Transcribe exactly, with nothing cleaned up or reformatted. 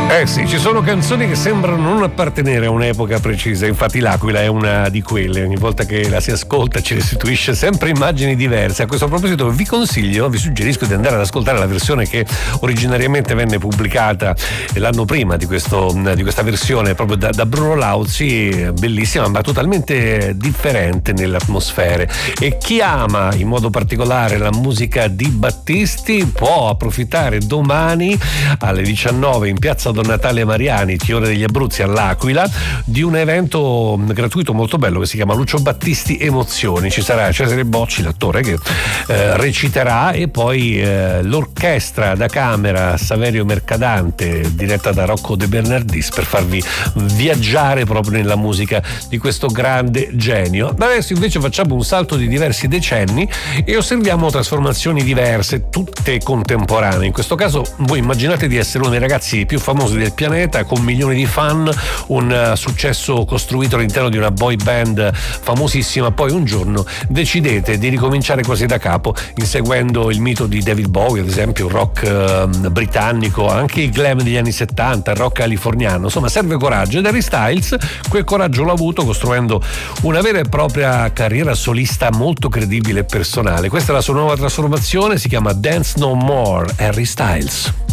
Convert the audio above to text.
Eh sì, ci sono canzoni che sembrano non appartenere a un'epoca precisa, infatti l'Aquila è una di quelle, ogni volta che la si ascolta ci restituisce sempre immagini diverse. A questo proposito vi consiglio, vi suggerisco di andare ad ascoltare la versione che originariamente venne pubblicata l'anno prima di, questo, di questa versione proprio da, da Bruno Lauzi, bellissima ma totalmente differente nelle atmosfere, e chi ama in modo particolare la musica di Battisti può approfittare domani alle diciannove in piazza Don Natale Mariani, Fiore degli Abruzzi all'Aquila, di un evento gratuito molto bello che si chiama Lucio Battisti Emozioni. Ci sarà Cesare Bocci, l'attore, che eh, reciterà, e poi eh, l'orchestra da camera Saverio Mercadante diretta da Rocco De Bernardis per farvi viaggiare proprio nella musica di questo grande genio. Ma adesso invece facciamo un salto di diversi decenni e osserviamo trasformazioni diverse, tutte contemporanee. In questo caso voi immaginate di essere uno dei ragazzi più famosi del pianeta, con milioni di fan, un uh, successo costruito all'interno di una boy band famosissima, poi un giorno decidete di ricominciare quasi da capo, inseguendo il mito di David Bowie, ad esempio, il rock uh, britannico, anche il glam degli anni settanta, il rock californiano. Insomma, serve coraggio, ed Harry Styles quel coraggio l'ha avuto costruendo una vera e propria carriera solista molto credibile e personale. Questa è la sua nuova trasformazione, si chiama Dance No More, Harry Styles.